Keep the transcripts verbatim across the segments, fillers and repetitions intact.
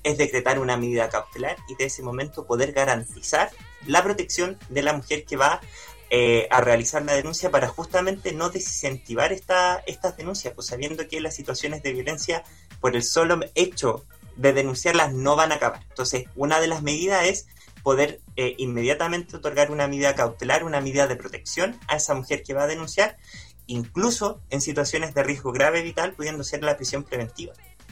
es decretar una medida cautelar y de ese momento poder garantizar la protección de la mujer que va eh, a realizar la denuncia para justamente no desincentivar esta, estas denuncias, pues sabiendo que las situaciones de violencia por el solo hecho de denunciarlas no van a acabar. Entonces, una de las medidas es poder eh, inmediatamente otorgar una medida cautelar, una medida de protección a esa mujer que va a denunciar, incluso en situaciones de riesgo grave vital, pudiendo ser la prisión preventiva.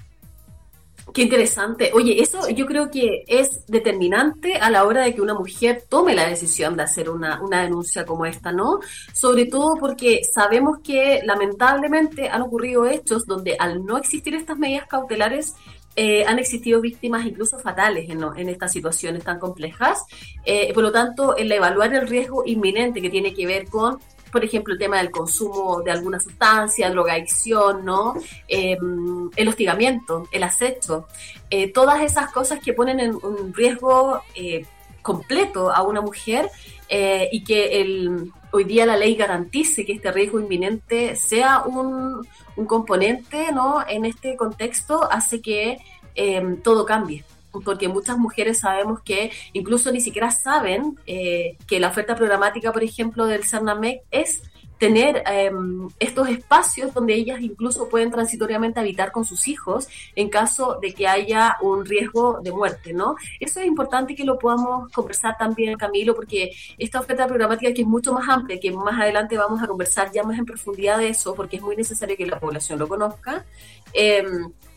Qué interesante. Oye, eso yo creo que es determinante a la hora de que una mujer tome la decisión de hacer una, una denuncia como esta, ¿no? Sobre todo porque sabemos que lamentablemente han ocurrido hechos donde al no existir estas medidas cautelares eh, han existido víctimas incluso fatales en, en estas situaciones tan complejas. Eh, por lo tanto, el evaluar el riesgo inminente que tiene que ver con, por ejemplo, el tema del consumo de alguna sustancia, drogadicción, ¿no? Eh, el hostigamiento, el acecho, eh, todas esas cosas que ponen en un riesgo eh, completo a una mujer eh, y que el, hoy día la ley garantice que este riesgo inminente sea un, un componente, ¿no? En este contexto hace que eh, todo cambie. Porque muchas mujeres sabemos que incluso ni siquiera saben eh, que la oferta programática, por ejemplo, del Cernamec es tener eh, estos espacios donde ellas incluso pueden transitoriamente habitar con sus hijos en caso de que haya un riesgo de muerte, ¿no? Eso es importante que lo podamos conversar también, Camilo, porque esta oferta programática, que es mucho más amplia, que más adelante vamos a conversar ya más en profundidad de eso, porque es muy necesario que la población lo conozca, eh,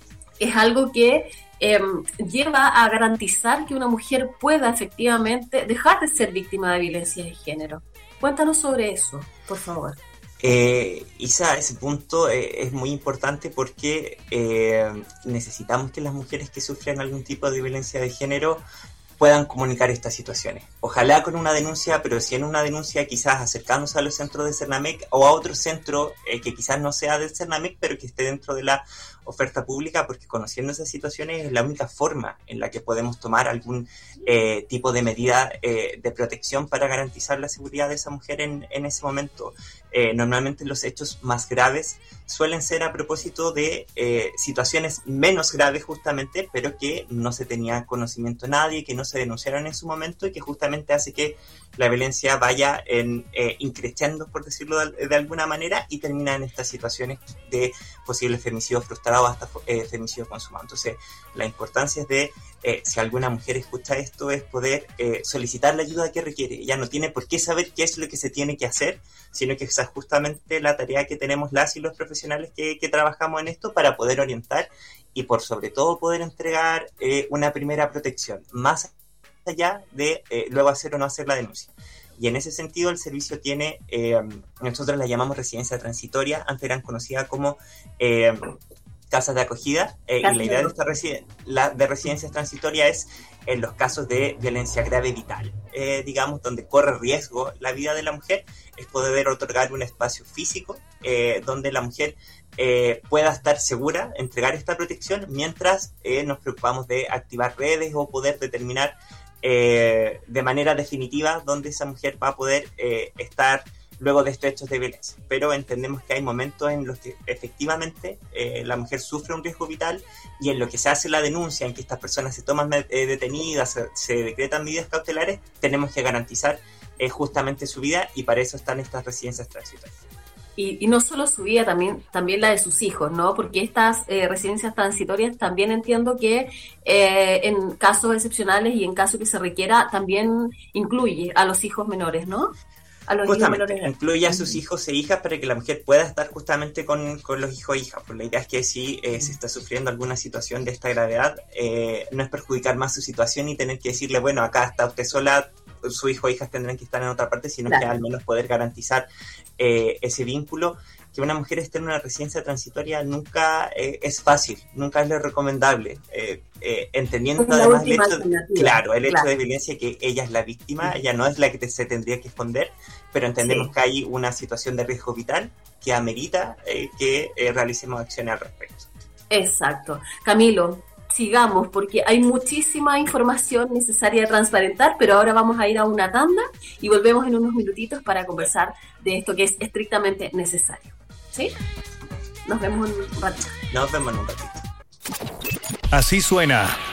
es algo que Eh, lleva a garantizar que una mujer pueda efectivamente dejar de ser víctima de violencia de género. Cuéntanos sobre eso, por favor. Eh, Isa, ese punto eh, es muy importante porque eh, necesitamos que las mujeres que sufren algún tipo de violencia de género puedan comunicar estas situaciones. Ojalá con una denuncia, pero si en una denuncia quizás acercándose a los centros de Cernamec o a otro centro eh, que quizás no sea del Cernamec, pero que esté dentro de la oferta pública, porque conociendo esas situaciones es la única forma en la que podemos tomar algún eh, tipo de medida eh, de protección para garantizar la seguridad de esa mujer en, en ese momento. Eh, normalmente los hechos más graves suelen ser a propósito de eh, situaciones menos graves justamente, pero que no se tenía conocimiento de nadie, que no se denunciaron en su momento y que justamente hace que la violencia vaya en, eh, increciendo, por decirlo de, de alguna manera, y termina en estas situaciones de posible femicidio frustrado hasta eh, femicidio consumado. Entonces, la importancia es de, eh, si alguna mujer escucha esto, es poder eh, solicitar la ayuda que requiere. Ella no tiene por qué saber qué es lo que se tiene que hacer, sino que esa es justamente la tarea que tenemos las y los profesionales que, que trabajamos en esto para poder orientar y por sobre todo poder entregar eh, una primera protección, más allá de eh, luego hacer o no hacer la denuncia. Y en ese sentido el servicio tiene, eh, nosotros la llamamos residencia transitoria, antes eran conocidas como eh, casas de acogida, eh, y la idea de esta residen- la, de residencias transitorias es en los casos de violencia grave vital, eh, digamos, donde corre riesgo la vida de la mujer, es poder otorgar un espacio físico eh, donde la mujer eh, pueda estar segura, entregar esta protección, mientras eh, nos preocupamos de activar redes o poder determinar eh, de manera definitiva dónde esa mujer va a poder eh, estar luego de estos hechos de violencia. Pero entendemos que hay momentos en los que efectivamente eh, la mujer sufre un riesgo vital y en lo que se hace la denuncia, en que estas personas se toman eh, detenidas, se, se decretan medidas cautelares, tenemos que garantizar eh, justamente su vida, y para eso están estas residencias transitorias. Y, y no solo su vida, también, también la de sus hijos, ¿no? Porque estas eh, residencias transitorias también entiendo que eh, en casos excepcionales y en caso que se requiera también incluye a los hijos menores, ¿no? A los justamente, hijos menores. Incluye a sus hijos e hijas para que la mujer pueda estar justamente con, con los hijos e hijas. Pues la idea es que si eh, se está sufriendo alguna situación de esta gravedad, eh, no es perjudicar más su situación y tener que decirle, bueno, acá está usted sola, su hijo e hijas tendrán que estar en otra parte, sino claro, que al menos poder garantizar eh, ese vínculo. Que una mujer esté en una residencia transitoria nunca eh, es fácil, nunca es lo recomendable, eh, eh, entendiendo es además el hecho, de, claro, el hecho claro. de violencia, que ella es la víctima, sí. ella no es la que te, se tendría que esconder, pero entendemos sí. que hay una situación de riesgo vital que amerita eh, que eh, realicemos acciones al respecto. Exacto. Camilo, sigamos, porque hay muchísima información necesaria de transparentar, pero ahora vamos a ir a una tanda y volvemos en unos minutitos para conversar de esto que es estrictamente necesario. ¿Sí? Nos vemos en un ratito. Nos vemos en un ratito. Así suena